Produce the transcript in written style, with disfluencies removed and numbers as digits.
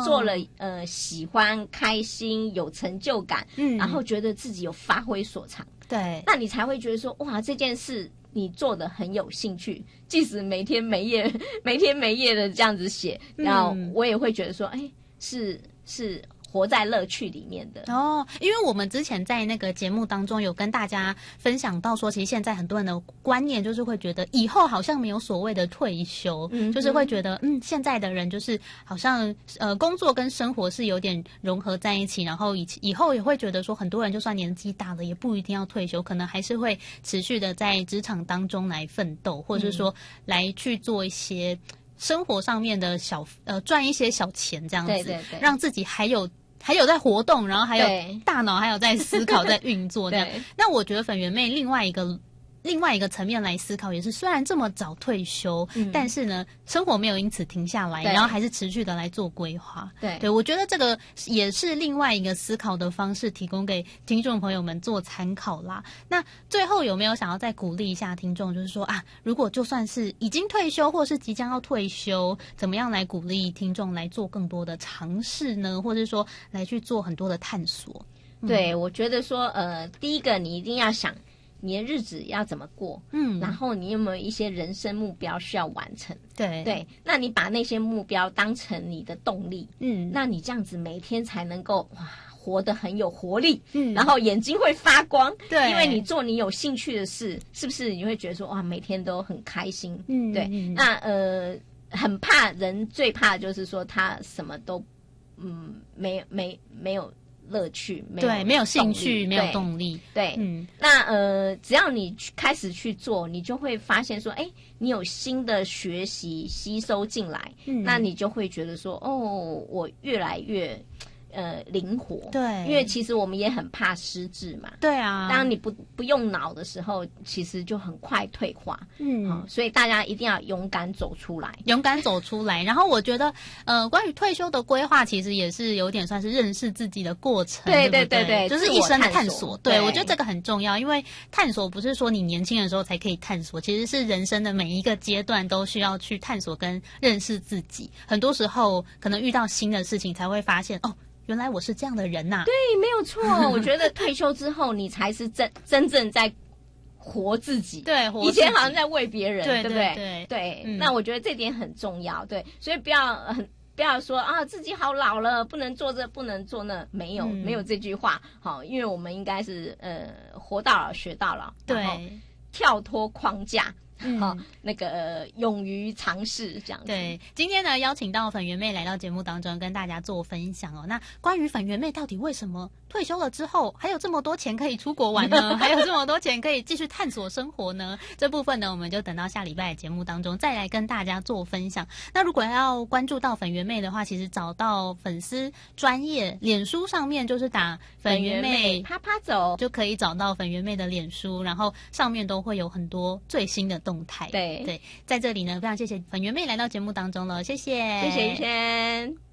做了喜欢、开心、有成就感，然后觉得自己有发挥所长， 对， 那你才会觉得说，哇，这件事你做得很有兴趣，即使没天没夜的这样子写，然后我也会觉得说，哎，是活在乐趣里面的哦。因为我们之前在那个节目当中有跟大家分享到说，其实现在很多人的观念就是会觉得以后好像没有所谓的退休，就是会觉得现在的人就是好像工作跟生活是有点融合在一起，然后以后也会觉得说，很多人就算年纪大了也不一定要退休，可能还是会持续的在职场当中来奋斗，或者是说来去做一些生活上面的赚一些小钱这样子，对，让自己还有在活动，然后还有大脑还有在思考在运作这样。那我觉得粉圆妹另外一个层面来思考，也是虽然这么早退休，但是呢，生活没有因此停下来，然后还是持续的来做规划。对，我觉得这个也是另外一个思考的方式，提供给听众朋友们做参考啦。那最后有没有想要再鼓励一下听众，就是说啊，如果就算是已经退休，或是即将要退休，怎么样来鼓励听众来做更多的尝试呢？或者说来去做很多的探索？ 对，我觉得说第一个你一定要想你的日子要怎么过，然后你有没有一些人生目标需要完成？对，那你把那些目标当成你的动力，那你这样子每天才能够活得很有活力，然后眼睛会发光，对，因为你做你有兴趣的事，是不是你会觉得说哇，每天都很开心？对，那很怕人最怕就是说他什么都没有乐趣， 没有兴趣，没有动力。 对，那只要你开始去做，你就会发现说，哎，你有新的学习吸收进来，那你就会觉得说，哦，我越来越灵活。对，因为其实我们也很怕失智嘛。对啊，当你不用脑的时候，其实就很快退化。所以大家一定要勇敢走出来， 然后我觉得关于退休的规划，其实也是有点算是认识自己的过程。对，就是一生的探索。对，我觉得这个很重要，因为探索不是说你年轻的时候才可以探索，其实是人生的每一个阶段都需要去探索跟认识自己。很多时候可能遇到新的事情才会发现，哦，原来我是这样的人呐。 对，没有错。我觉得退休之后，你才是真正在活自己。对，以前好像在为别人，对不对？对。那我觉得这点很重要。对，所以不要说啊，自己好老了，不能做这，不能做那，没有这句话。好，因为我们应该是活到老学到老，然后跳脱框架。那个勇于尝试这样子。 对，今天呢邀请到粉圆妹来到节目当中，跟大家做分享哦。那关于粉圆妹到底为什么退休了之后还有这么多钱可以出国玩呢？还有这么多钱可以继续探索生活呢？这部分呢，我们就等到下礼拜的节目当中再来跟大家做分享。那如果要关注到粉圆妹的话，其实找到粉丝专页脸书上面就是打粉圆妹啪啪走， 就可以找到粉圆妹的脸书，然后上面都会有很多最新的动态。对，在这里呢，非常谢谢粉圆妹来到节目当中了，谢谢玉轩。